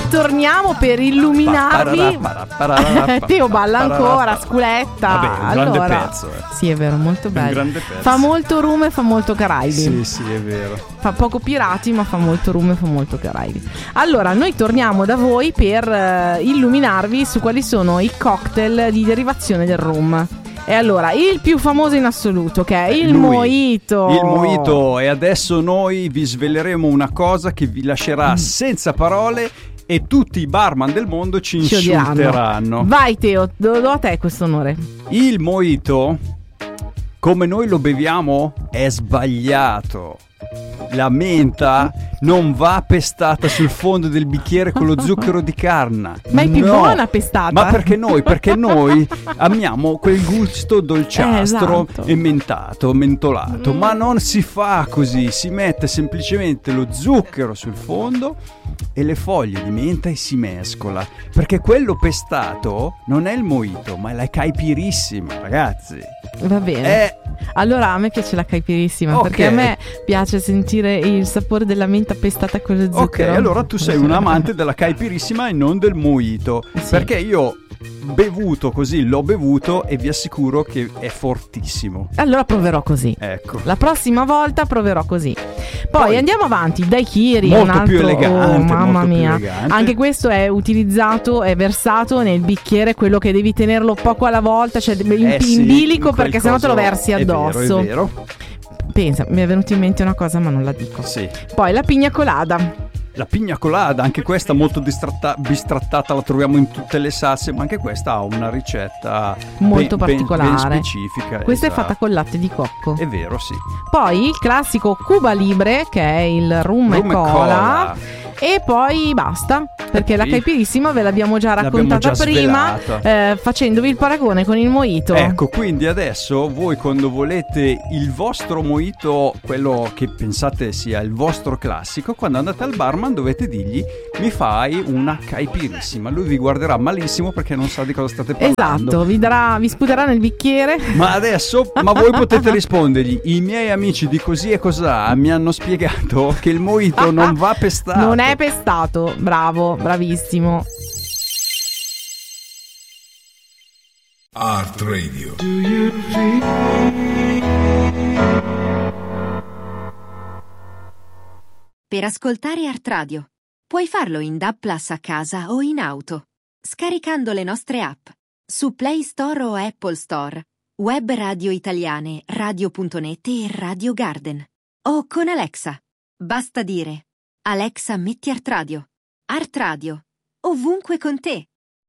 torniamo per illuminarvi. Teo balla ancora, sculetta. Vabbè, un grande pezzo. Sì, è vero, molto bello. Un grande pezzo. Fa molto rum e fa molto Caraibi. Sì, è vero. Fa poco pirati, ma fa molto rum e fa molto Caraibi. Allora, noi torniamo da voi per illuminarvi su quali sono i cocktail di derivazione del rum. E allora, il più famoso in assoluto, che è il mojito. Il mojito. E adesso noi vi sveleremo una cosa che vi lascerà senza parole e tutti i barman del mondo ci insulteranno. Vai Teo, do a te questo onore. Il mojito, come noi lo beviamo, è sbagliato. La menta non va pestata sul fondo del bicchiere con lo zucchero di canna. Ma è più buona pestata. Ma perché noi amiamo quel gusto dolciastro esatto. e mentolato. Ma non si fa così, si mette semplicemente lo zucchero sul fondo e le foglie di menta e si mescola. Perché quello pestato non è il mojito, ma è la caipirissima, ragazzi. Va bene. Allora a me piace la caipirissima, perché a me piace sentire il sapore della menta pestata con lo zucchero. Ok, allora tu sei un amante della caipirissima e non del mojito. Sì. Perché io bevuto così, l'ho bevuto e vi assicuro che è fortissimo. Allora proverò così. Ecco. La prossima volta proverò così. Poi andiamo avanti, daiquiri, molto un altro, più elegante, mamma molto mia. Più elegante. Anche questo è utilizzato, è versato nel bicchiere, quello che devi tenerlo poco alla volta, cioè in bilico, perché sennò te lo versi addosso. È vero. Pensa, mi è venuta in mente una cosa ma non la dico. Sì. Poi la pigna colada. La pigna colada, anche questa molto bistrattata, la troviamo in tutte le salse, ma anche questa ha una ricetta molto particolare, ben specifica. Questa è fatta con latte di cocco. È vero, sì. Poi il classico Cuba Libre, che è il rum e cola. E poi basta, perché la caipirissima ve l'abbiamo già raccontata prima, facendovi il paragone con il mojito. Ecco, quindi adesso voi quando volete il vostro mojito, quello che pensate sia il vostro classico, quando andate al barman dovete dirgli: mi fai una caipirissima. Lui vi guarderà malissimo perché non sa di cosa state parlando. Esatto, vi sputerà nel bicchiere. Ma voi potete rispondergli: i miei amici di Così e Cosà mi hanno spiegato che il mojito non va pestato. Non è pestato, bravo, bravissimo. Art Radio. Per ascoltare Art Radio puoi farlo in DAB+ a casa o in auto, scaricando le nostre app su Play Store o Apple Store, web radio italiane radio.net e Radio Garden, o con Alexa. Basta dire: Alexa, metti Art Radio, ovunque con te.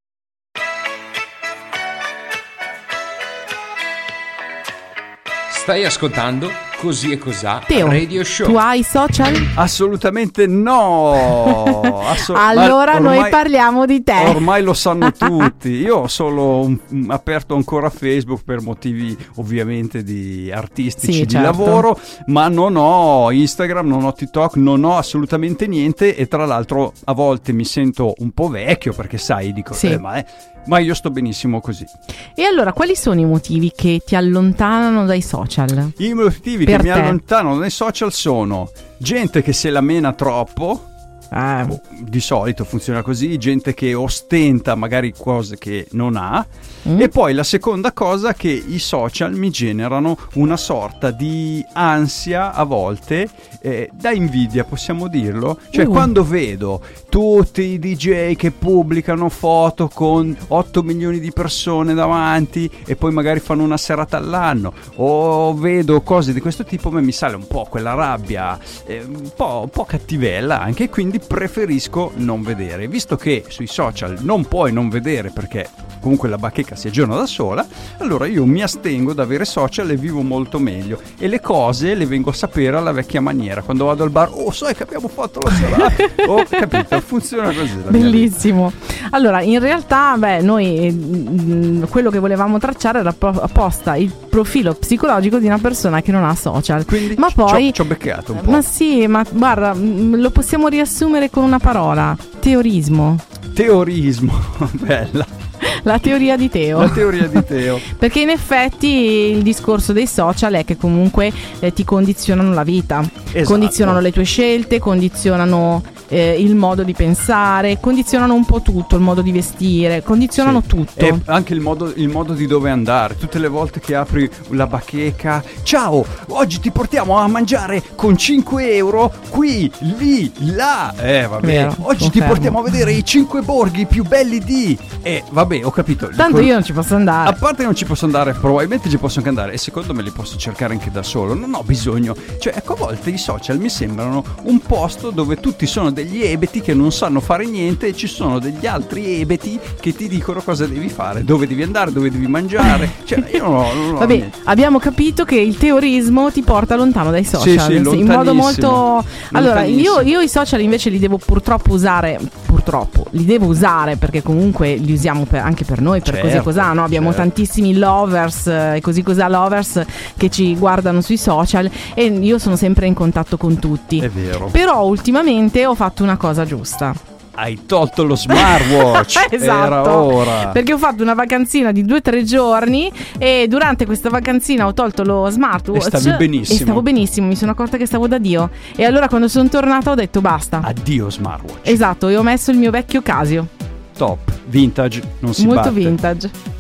Stai ascoltando Così e Cosà Teo, Radio Show. Tu hai social? Assolutamente no. Allora noi parliamo di te. Ormai lo sanno tutti. Io ho solo aperto ancora Facebook per motivi ovviamente di artistici, di lavoro, ma non ho Instagram, non ho TikTok, non ho assolutamente niente. E tra l'altro a volte mi sento un po' vecchio perché sai, dico ma io sto benissimo così. E allora quali sono i motivi che ti allontanano dai social? I motivi che mi allontanano dai social sono gente che se la mena troppo, di solito funziona così, gente che ostenta magari cose che non ha, e poi la seconda cosa, che i social mi generano una sorta di ansia a volte, da invidia, possiamo dirlo, cioè quando vedo tutti i DJ che pubblicano foto con 8 milioni di persone davanti e poi magari fanno una serata all'anno, o vedo cose di questo tipo, mi sale un po' quella rabbia, un po' cattivella anche, quindi preferisco non vedere, visto che sui social non puoi non vedere perché comunque la bacheca si aggiorna da sola. Allora io mi astengo da avere social e vivo molto meglio, e le cose le vengo a sapere alla vecchia maniera, quando vado al bar: sai che abbiamo fatto la serata. Capito, funziona così. Bellissimo. Allora in realtà noi quello che volevamo tracciare era apposta il profilo psicologico di una persona che non ha social. Quindi ma poi ci ho beccato un po'. Ma sì, ma guarda, lo possiamo riassumere con una parola: teorismo. Bella. La teoria di Teo. Perché in effetti il discorso dei social è che comunque ti condizionano la vita, condizionano le tue scelte, condizionano il modo di pensare, condizionano un po' tutto, il modo di vestire, condizionano tutto. E anche il modo di dove andare. Tutte le volte che apri la bacheca, ciao, oggi ti portiamo a mangiare con 5 euro qui, lì, là. Vabbè, vero, oggi ti portiamo a vedere i 5 borghi più belli di... vabbè, ho capito. Tanto io non ci posso andare. A parte che non ci posso andare, probabilmente ci posso anche andare, e secondo me li posso cercare anche da solo. Non ho bisogno. Cioè, ecco, a volte i social mi sembrano un posto dove tutti sono degli ebeti che non sanno fare niente, e ci sono degli altri ebeti che ti dicono cosa devi fare, dove devi andare, dove devi mangiare. Cioè, io non ho vabbè, niente. Abbiamo capito che il teorismo ti porta lontano dai social. Sì, in modo molto... Allora, io i social invece li devo purtroppo usare. Li devo usare perché comunque li usiamo anche per noi, per così cos'ha, no? Abbiamo tantissimi lovers e così cos'ha lovers che ci guardano sui social, e io sono sempre in contatto con tutti. È vero. Però ultimamente ho fatto una cosa giusta. Hai tolto lo smartwatch. Esatto, era ora. perché ho fatto una vacanzina di 2-3 giorni, e durante questa vacanzina ho tolto lo smartwatch e stavi benissimo. E stavo benissimo, mi sono accorta che stavo da Dio. E allora quando sono tornata ho detto basta. Addio smartwatch. Esatto, e ho messo il mio vecchio Casio. Top, vintage, non si Molto batte. vintage.